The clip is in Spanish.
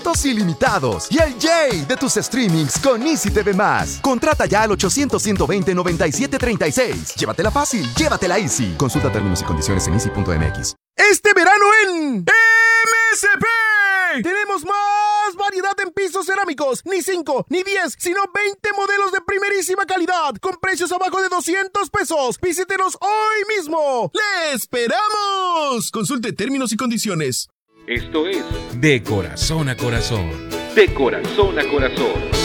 datos ilimitados y el yay de tus streamings con Easy TV+. Contrata ya al 800-120-9736. Llévatela fácil, llévatela Easy. Consulta términos y condiciones en easy.mx. Este verano en MSP tenemos más variedad en pisos cerámicos. Ni 5, ni 10, sino 20 modelos de primerísima calidad con precios abajo de 200 pesos. Visítenos hoy mismo. ¡Le esperamos! Consulte términos y condiciones. Esto es De Corazón a Corazón. De Corazón a Corazón.